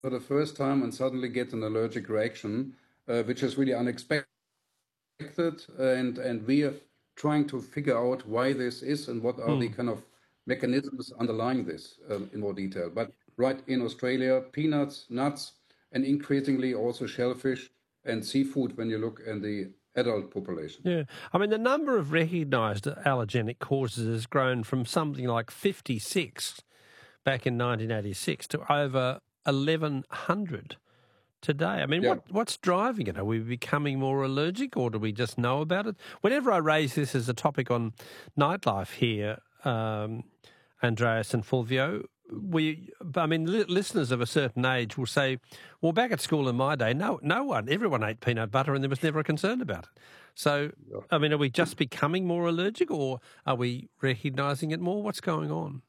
for the first time and suddenly get an allergic reaction, which is really unexpected. And we are trying to figure out why this is and what are the Mm. kind of mechanisms underlying this in more detail. But right in Australia, peanuts, nuts, and increasingly also shellfish and seafood when you look in the adult population. Yeah. I mean, the number of recognised allergenic causes has grown from something like 56 back in 1986 to over 1,100 today. I mean, Yeah. what's driving it? Are we becoming more allergic, or do we just know about it? Whenever I raise this as a topic on Nightlife here, Andreas and Fulvio, listeners of a certain age will say, well, back at school in my day, everyone ate peanut butter and there was never a concern about it. So, I mean, are we just becoming more allergic, or are we recognising it more? What's going on?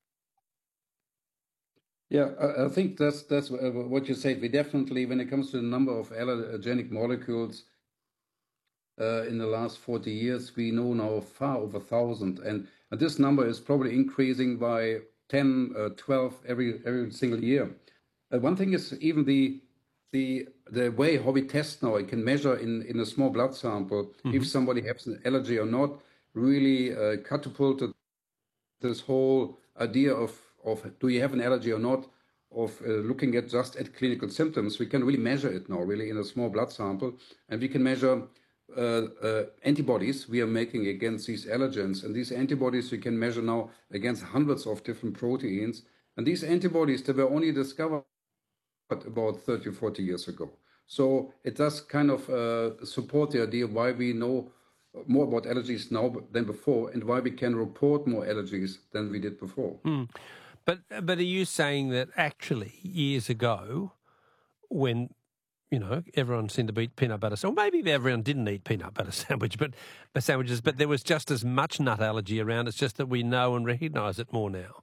Yeah, I think that's what you said. We definitely, when it comes to the number of allergenic molecules in the last 40 years, we know now far over 1,000. And this number is probably increasing by 10, 12 every single year. One thing is even the way how we test now, it can measure in a small blood sample if somebody has an allergy or not, really catapulted this whole idea of do you have an allergy or not, of looking at just at clinical symptoms. We can really measure it now, really, in a small blood sample, and we can measure antibodies we are making against these allergens. And these antibodies we can measure now against hundreds of different proteins. And these antibodies, they were only discovered about 30 or 40 years ago. So it does kind of support the idea why we know more about allergies now than before, and why we can report more allergies than we did before. But are you saying that actually years ago, when everyone seemed to eat peanut butter, or maybe everyone didn't eat peanut butter sandwiches, but there was just as much nut allergy around. It's just that we know and recognise it more now.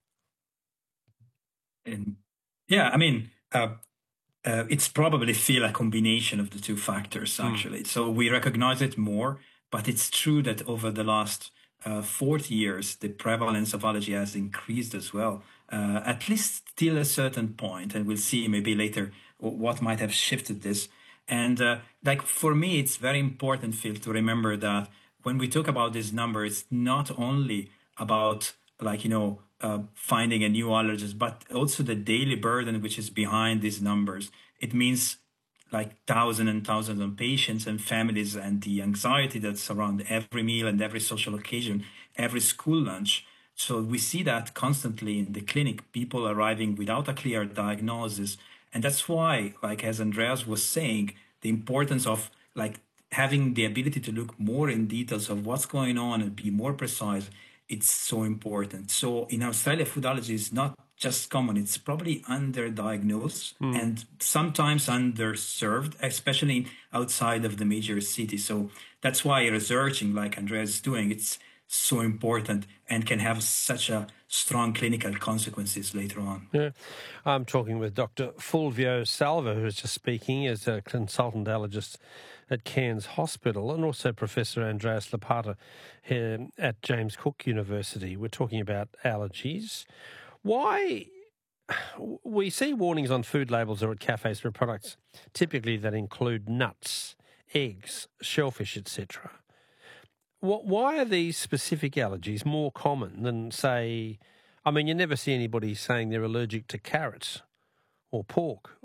And yeah, I mean, it's probably feel a combination of the two factors, actually. So we recognize it more, but it's true that over the last 40 years, the prevalence of allergy has increased as well, at least till a certain point, and we'll see maybe later what might have shifted this. And like for me, it's very important, Phil, to remember that when we talk about this number, it's not only about finding a new allergist, but also the daily burden which is behind these numbers. It means like thousands and thousands of patients and families, and the anxiety that's around every meal and every social occasion, every school lunch. So we see that constantly in the clinic, people arriving without a clear diagnosis. And that's why, like as Andreas was saying, the importance of like having the ability to look more in details of what's going on and be more precise, it's so important. So in Australia, food allergy is not just common, it's probably underdiagnosed and sometimes underserved, especially outside of the major cities. So that's why researching like Andreas is doing, it's so important and can have such a strong clinical consequences later on. Yeah. I'm talking with Dr. Fulvio Salva, who is just speaking as a consultant allergist at Cairns Hospital, and also Professor Andreas Lopata here at James Cook University. We're talking about allergies. Why we see warnings on food labels or at cafes for products typically that include nuts, eggs, shellfish, etc. Why are these specific allergies more common than, say, I mean, you never see anybody saying they're allergic to carrots or pork